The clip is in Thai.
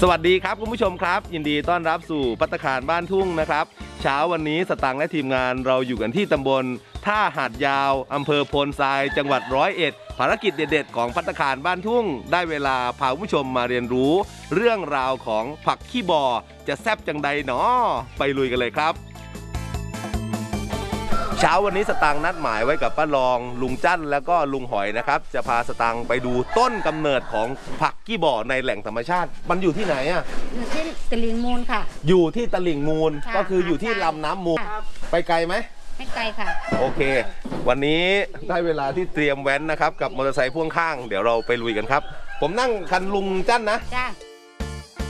สวัสดีครับคุณผู้ชมครับยินดีต้อนรับสู่ภัตตาคารบ้านทุ่งนะครับเช้าวันนี้สตังค์และทีมงานเราอยู่กันที่ตำบลท่าหาดยาวอำเภอโพนทรายจังหวัด101ภารกิจเด็ดๆของภัตตาคารบ้านทุ่งได้เวลาพาคุณผู้ชมมาเรียนรู้เรื่องราวของผักขี้บอจะแซ่บจังใดหนอไปลุยกันเลยครับเช้าวันนี้สตางค์นัดหมายไว้กับป้ารองลุงจั้นแล้วก็ลุงหอยนะครับจะพาสตางค์ไปดูต้นกำเนิดของผักกี้บ่อในแหล่งธรรมชาติมันอยู่ที่ไหนอ่ะอยู่ที่ตลิ่งมูลค่ะอยู่ที่ตลิ่งมูลก็คืออยู่ที่ลำน้ำมูลไปไกลไหมไม่ไกลค่ะโอเควันนี้ได้เวลาที่เตรียมแว้นนะครับกับมอเตอร์ไซค์พ่วงข้างเดี๋ยวเราไปลุยกันครับผมนั่งคันลุงจั้นนะจ้า